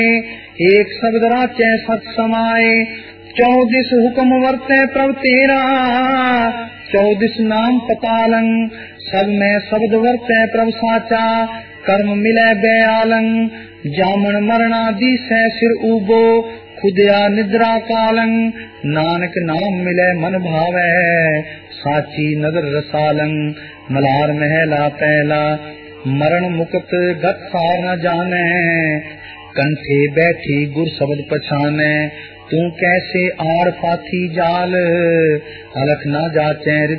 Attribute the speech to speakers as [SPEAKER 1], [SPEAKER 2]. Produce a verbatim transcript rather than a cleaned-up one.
[SPEAKER 1] एक शब्द राचे सत समाए, चौदिस हुक्म वर्ते प्रभ तेरा, चौदिस नाम पतालंग, सब में शब्द वर्ते प्रभ साचा, कर्म मिले बयालंग, जामन मरणादि से सिर उबो, खुदया निद्रा कालंग, नानक नाम मिले मन भावे, साची नदर रसालंग, मलार महला पहला, मरण मुक्त गत सार न जाने, कंठे बैठी गुर शब्द पछाने, तू कैसे आड़ पाथी जाल, अलख न जाचे